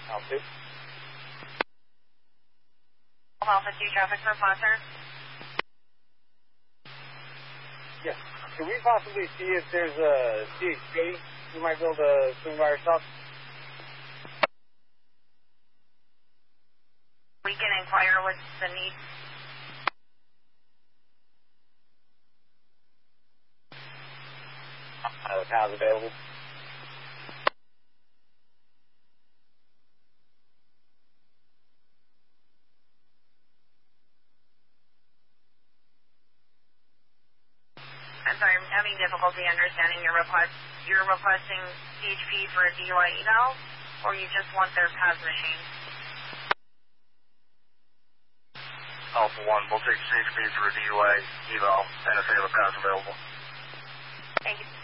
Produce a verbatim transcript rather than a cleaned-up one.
Alpha two. Alpha two traffic for Foster. Yes. Can we possibly see if there's a C H P you might be able to swing by yourself? We can inquire what's the need. Uh, how's available? I'm sorry, I'm having difficulty understanding your request. You're requesting C H P for a D U I eval, or you just want their P A S machine? Alpha one, we'll take C H P for a D U I eval, and if they have a P A S available. Thank you.